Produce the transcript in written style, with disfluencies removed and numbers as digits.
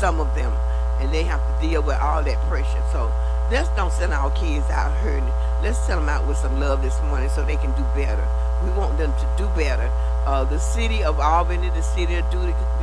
some of them, and they have to deal with all that pressure. So let's don't send our kids out hurting. Let's send them out with some love this morning so they can do better. We want them to do better. The city of Albany, the city of